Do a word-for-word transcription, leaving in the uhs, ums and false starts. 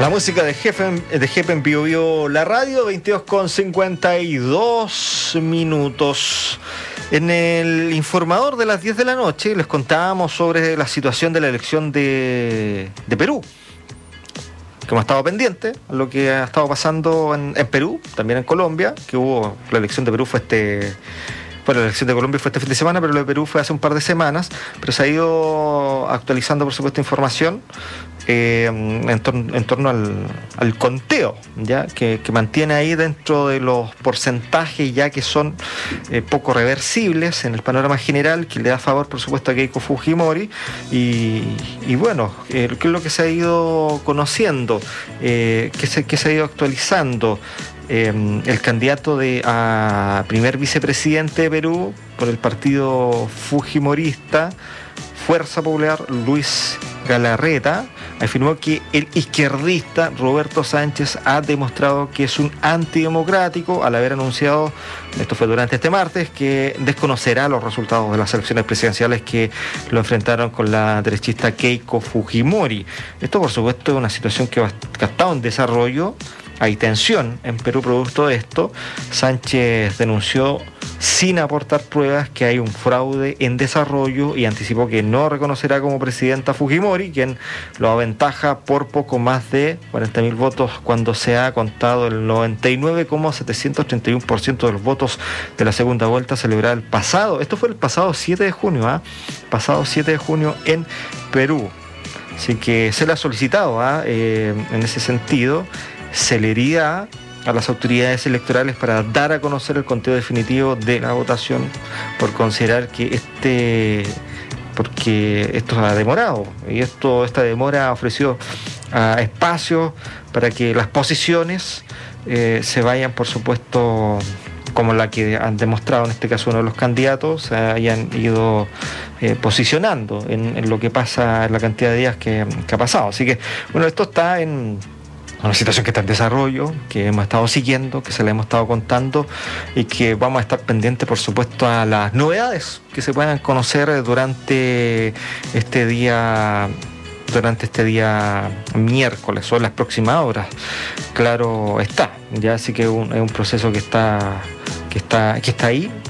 La música de Jefe, de Jefe en Bio Bio, la radio, veintidós con cincuenta y dos minutos. En el informador de las diez de la noche les contábamos sobre la situación de la elección de, de Perú, que hemos estado pendientes a lo que ha estado pasando en, en Perú, también en Colombia, que hubo, la elección de Perú fue este... Bueno, la elección de Colombia fue este fin de semana, pero lo de Perú fue hace un par de semanas, pero se ha ido actualizando, por supuesto, información eh, en, torno, en torno al, al conteo, ya que, que mantiene ahí dentro de los porcentajes ya que son eh, poco reversibles en el panorama general, que le da favor, por supuesto, a Keiko Fujimori. Y, y bueno, eh, ¿qué es lo que se ha ido conociendo? Eh, ¿qué, se, ¿Qué se ha ido actualizando? Eh, el candidato de, a primer vicepresidente de Perú por el partido fujimorista, Fuerza Popular, Luis Galarreta, afirmó que el izquierdista Roberto Sánchez ha demostrado que es un antidemocrático al haber anunciado, esto fue durante este martes, que desconocerá los resultados de las elecciones presidenciales que lo enfrentaron con la derechista Keiko Fujimori. Esto, por supuesto, es una situación que ha estado en desarrollo. Hay tensión en Perú producto de esto. Sánchez denunció sin aportar pruebas que hay un fraude en desarrollo y anticipó que no reconocerá como presidenta a Fujimori, quien lo aventaja por poco más de cuarenta mil votos cuando se ha contado el noventa y nueve coma setecientos treinta y uno por ciento de los votos de la segunda vuelta celebrada el pasado. Esto fue el pasado siete de junio, ¿eh? Pasado siete de junio en Perú. Así que se le ha solicitado ¿eh? Eh, en ese sentido celeridad a las autoridades electorales para dar a conocer el conteo definitivo de la votación, por considerar que este porque esto ha demorado y esto esta demora ha ofrecido uh, espacio para que las posiciones eh, se vayan, por supuesto, como la que han demostrado en este caso uno de los candidatos, se hayan ido eh, posicionando en, en lo que pasa, en la cantidad de días que, que ha pasado. Así que, bueno, esto está en una situación que está en desarrollo, que hemos estado siguiendo, que se la hemos estado contando y que vamos a estar pendientes, por supuesto, a las novedades que se puedan conocer durante este día durante este día miércoles o en las próximas horas. Claro está, ya así que es un, es un proceso que está que está que está ahí